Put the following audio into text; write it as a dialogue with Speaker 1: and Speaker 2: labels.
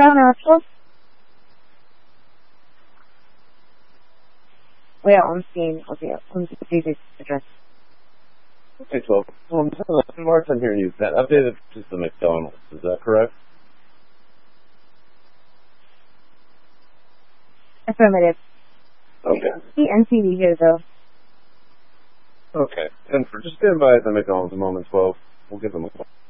Speaker 1: Crown Hospital? Wait, I'm seeing the address.
Speaker 2: Okay, 12. March, I'm hearing you. That updated to the McDonald's. Is that correct?
Speaker 1: Affirmative.
Speaker 2: Okay.
Speaker 1: The NCD here, though.
Speaker 2: Okay. And for just stand by at the McDonald's a moment, 12. We'll give them a call.